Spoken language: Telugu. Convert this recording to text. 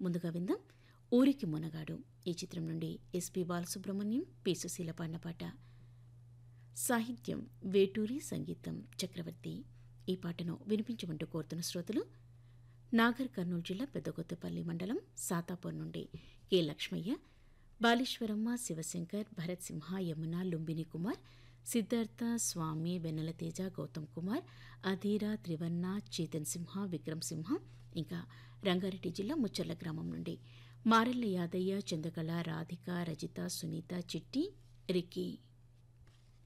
ముందుగా విందాం ఊరికి మునగాడు ఈ చిత్రం నుండి ఎస్పి బాలసుబ్రహ్మణ్యం పి సుశీల పాడిన పాట. సాహిత్యం వేటూరి, సంగీతం చక్రవర్తి. ఈ పాటను వినిపించమంటూ కోరుతున్న శ్రోతలు నాగర్ కర్నూలు జిల్లా పెద్దకొత్తపల్లి మండలం సాతాపూర్ నుండి కె లక్ష్మయ్య, బాలేశ్వరమ్మ, శివశంకర్, భరత్ సింహ, యమున, లుంబిని కుమార్, సిద్ధార్థ, స్వామి, వెన్నెల తేజ, గౌతమ్ కుమార్, అధీర, త్రివర్ణ, చేతన్ సింహ, విక్రమ్ సింహ, ఇంకా రంగారెడ్డి జిల్లా ముచ్చర్ల గ్రామం నుండి మారెల్ల యాదయ్య, చంద్రకళ, రాధిక, రజిత, సునీత, చిట్టి, రిక్కీ.